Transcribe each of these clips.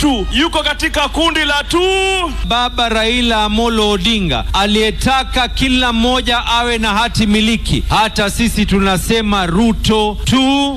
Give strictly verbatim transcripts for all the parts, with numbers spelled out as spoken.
mtu yuko katika kundi la tu. Baba Raila Amolo Odinga aliyetaka kila mmoja awe na hati miliki. Hata sisi tunasema Ruto tu.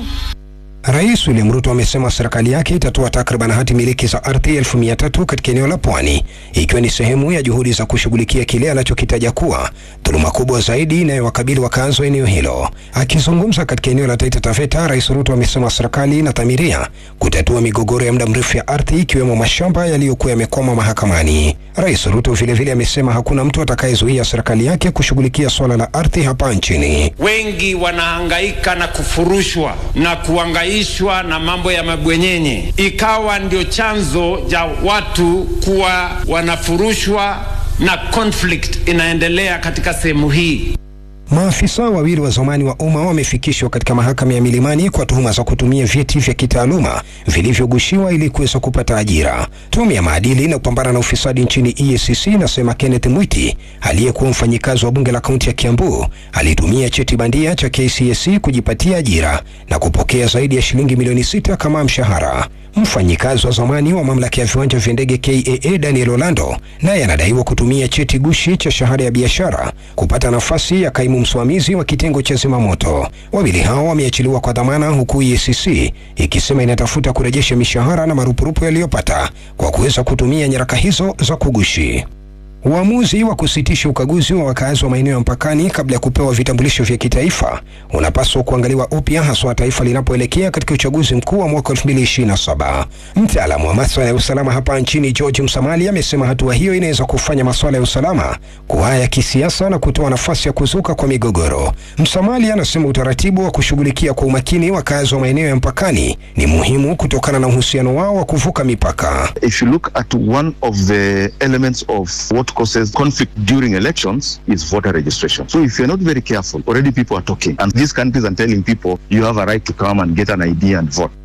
Rais William Ruto amesema serikali yake itatoa takriban hati miliki za ardhi elfu mia tatu katika eneo la Pwani, ikiwa ni sehemu ya juhudi za kushughulikia kile anachokitaja kuwa dhuluma kubwa zaidi inayowakabili wakazi wa eneo hilo. Akizungumza katika eneo la Taita Taveta, Rais Ruto amesema serikali inadhamiria kutatua migogoro ya muda mrefu ya ardhi, ikiwemo mashamba yaliyokuwa yamekwama mahakamani. Rais Ruto vile vile amesema hakuna mtu atakayezuia serikali yake kushughulikia swala la ardhi hapa nchini. Wengi wanahangaika na kufurushwa na kuhangaishwa na mambo ya mabwenyenye, ikawa ndio chanzo cha watu kuwa wanafurushwa na conflict inaendelea katika sehemu hii. Maafisa wawili wa zamani wa umma wamefikishwa katika mahakama ya Milimani kwa tuhuma za kutumia vyeti vya kitaaluma vilivyogushiwa ili kuweza kupata ajira. Tume ya maadili na kupambana na ufisadi nchini E A C C inasema Kenneth Mwiti, aliyekuwa mfanyikazi wa bunge la kaunti ya Kiambu, alitumia cheti bandia cha K C S E kujipatia ajira na kupokea zaidi ya shilingi milioni sita kama mshahara. Mfanyikazi wa zamani wa mamlaka ya viwanja vya ndege K A A Daniel Orlando naye anadaiwa kutumia cheti gushi cha shahada ya biashara kupata nafasi ya kaimu msimamizi wa kitengo cha zimamoto. Wawili hao wameachiliwa kwa dhamana, huku E A C C ikisema inatafuta kurejesha mishahara na marupurupu yaliyopata kwa kuweza kutumia nyaraka hizo za kugushi. Uamuzi wa kusitisha ukaguzi wa wakazi wa maeneo ya mpakani kabla ya kupewa vitambulisho vya kitaifa unapaswa kuangaliwa upya, haswa taifa linapoelekea katika uchaguzi mkuu wa mwaka elfu mbili ishirini na saba. Mtaalamu wa masuala ya usalama hapa nchini George Msamali amesema hatua hiyo inaweza kufanya masuala ya usalama kuwa ya kisiasa na kutoa nafasi ya kuzuka kwa migogoro. Msamali anasema utaratibu wa kushughulikia kwa umakini wakazi wa maeneo ya mpakani ni muhimu kutokana na uhusiano wao wa kuvuka mipaka. If you look at one of the elements of what causes conflict during elections is voter registration. So if you're not very careful, already people are talking, and these countries are telling people you have a right to come and get an I D and vote.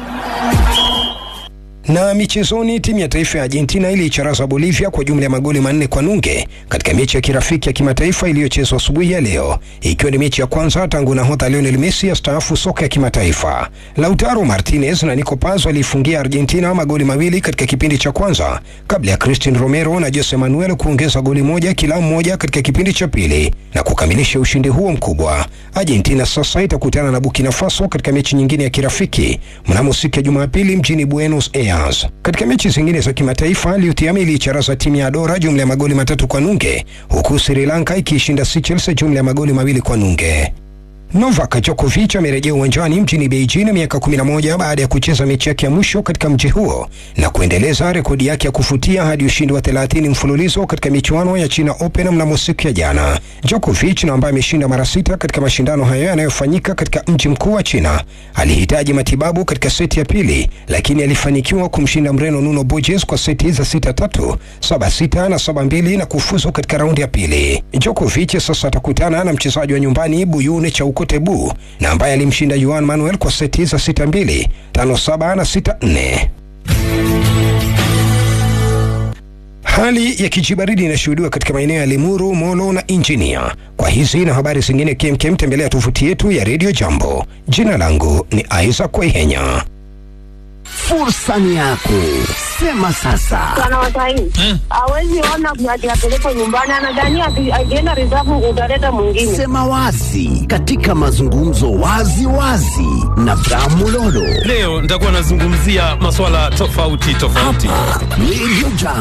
Na michezoni, timu ya taifa ya Argentina iliicharaza Bolivia kwa jumla ya magoli manne kwa nunge katika mechi ya kirafiki ya kimataifa iliyochezwa asubuhi ya leo, ikiwa ni mechi ya kwanza tangu nahodha Lionel Messi astaafu soka ya kimataifa. Lautaro Martinez na Nico Paz walifungia Argentina magoli mawili katika kipindi cha kwanza kabla ya Christian Romero na Jose Manuel kuongeza goli moja kila mmoja katika kipindi cha pili na kukamilisha ushindi huo mkubwa. Argentina sasa itakutana na Burkina Faso katika mechi nyingine ya kirafiki mnamo siku ya Jumapili mjini Buenos Aires. Katika mechi zingine za kimataifa, Lutiami iliicharaza timu ya Andorra jumla ya magoli matatu kwa nunge, huku Sri Lanka ikiishinda Seychelles jumla ya magoli mawili kwa nunge. Novak Djokovic amerejea uwanjani mjini Beijing miaka kumi na moja baada ya kucheza mechi yake ya mwisho katika mji huo na kuendeleza rekodi yake ya kufutia hadi ushindi wa thelathini mfululizo katika michuano ya China Open mnamo siku ya jana. Djokovic, na ambaye ameshinda mara sita katika mashindano hayo yanayofanyika katika mji mkuu wa China, alihitaji matibabu katika seti ya pili, lakini alifanikiwa kumshinda Mreno Nuno Borges kwa seti za sita tatu, saba sita na saba mbili na kufuzu katika raundi ya pili. Djokovic sasa atakutana na mchezaji wa nyumbani Buyune Chauko Tebu, na ambaye alimshinda Juan Manuel kwa seti za sita mbili, tano saba na sita nne. Hali ya kijibaridi inashuhudiwa katika maeneo ya Limuru, Molo na Engineer. Kwa hizi na habari zingine kemkem, tembelea tovuti yetu ya Radio Jambo. Jina langu ni Isaac Kwehenya. Fursa ni yako. Sema sasa. Kana watai. Hmm? Hawezi ona mnadi apeleke nyumbani, anadhania ajenda reserve utaleta mwingine. Sema wazi katika mazungumzo wazi wazi na Bramulolo. Leo nitakuwa nazungumzia masuala tofauti tofauti. Hapa Radio Jambo.